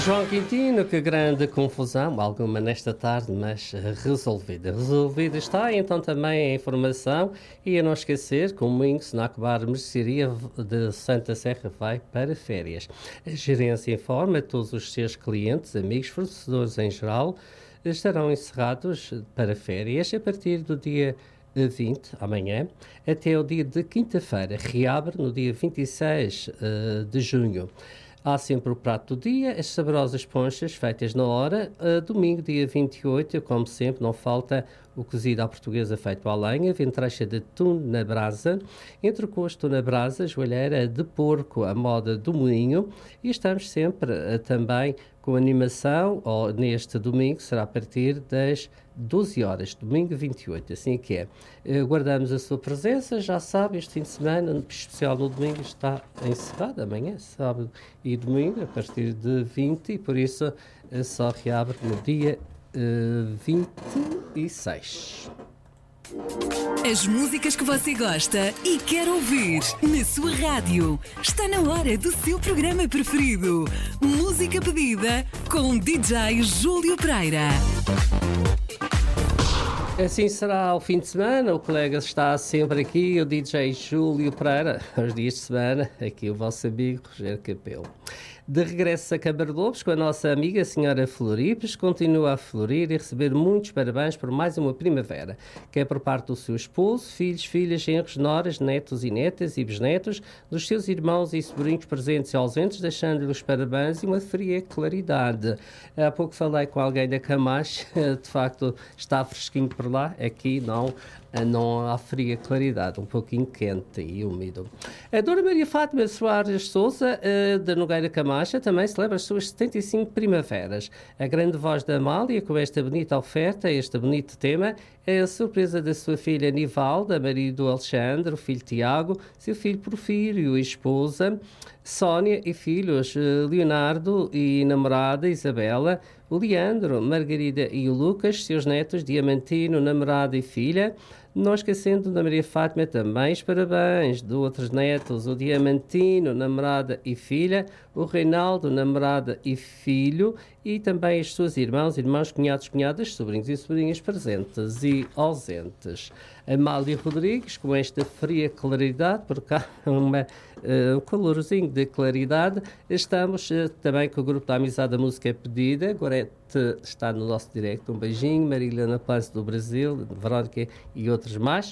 João Quintino, que grande confusão, alguma nesta tarde, mas resolvida. Resolvida está então também a informação e a não esquecer que o Moinho Snack-Bar Mercearia de Santa Serra vai para férias. A gerência informa todos os seus clientes, amigos, fornecedores em geral, estarão encerrados para férias a partir do dia 20, amanhã, até o dia de quinta-feira. Reabre no dia 26 de junho. Há sempre o prato do dia, as saborosas ponchas feitas na hora. Domingo, dia 28, como sempre, não falta o cozido à portuguesa feito à lenha, ventrecha de atum na brasa, entrecosto na brasa, joelheira de porco à moda do moinho. E estamos sempre também com animação, neste domingo, será a partir das 12 horas, domingo 28, assim que é. Guardamos a sua presença, já sabe, este fim de semana, especial no domingo, está encerrado, amanhã, sábado e domingo, a partir de 20, e por isso só reabre no dia 26. As músicas que você gosta e quer ouvir na sua rádio. Está na hora do seu programa preferido. Música pedida com DJ Júlio Pereira. Assim será o fim de semana, o colega está sempre aqui, o DJ Júlio Pereira, aos dias de semana, aqui o vosso amigo Rogério Capelo. De regresso a Câmara de Lobos com a nossa amiga a senhora Floripes, continua a florir e receber muitos parabéns por mais uma primavera, que é por parte do seu esposo, filhos, filhas, genros, noras, netos e netas e bisnetos, dos seus irmãos e sobrinhos presentes e ausentes, deixando-lhe os parabéns e uma fria claridade. Há pouco falei com alguém da Camacho, de facto está fresquinho por lá, aqui não há fria claridade, um pouquinho quente e úmido. A Dona Maria Fátima Soares Sousa, da Nogueira Camacho, também celebra as suas 75 primaveras. A grande voz da Amália, com esta bonita oferta, este bonito tema, é a surpresa da sua filha Nivalda, marido Alexandre, o filho Tiago, seu filho Porfírio e esposa Sónia e filhos Leonardo e namorada Isabela, o Leandro, Margarida e o Lucas, seus netos Diamantino, namorada e filha. Não esquecendo da Maria Fátima também os parabéns de outros netos, o Diamantino, namorada e filha, o Reinaldo, namorada e filho, e também as suas irmãos, cunhados, cunhadas, sobrinhos e sobrinhas presentes e ausentes. Amália Rodrigues, com esta fria claridade, por cá um calorzinho de claridade, estamos também com o grupo da Amizade da Música Pedida. Gorete está no nosso direto, um beijinho, Marilena Plance do Brasil, Verónica e outros mais.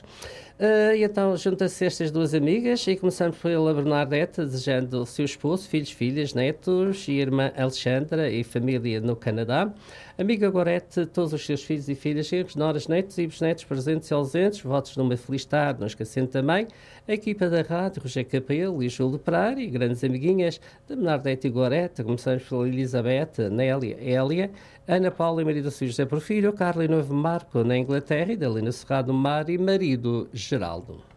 E então juntam-se estas duas amigas e começamos pela Bernadette, desejando o seu esposo, filhos, filhas, netos e irmã Alexandra e família no Canadá. Amiga Gorete, todos os seus filhos e filhas, noras, netos e bisnetos presentes e ausentes, votos numa feliz tarde, não esquecendo também a equipa da rádio, Rogério Capelo e Júlio Pereira e grandes amiguinhas da Bernadette e Gorete. Começamos pela Elizabeth, Nélia, Hélia, Ana Paula e marido José Porfírio, Carla e noivo Marco na Inglaterra e Dalina Serrado Mar e marido Geraldo.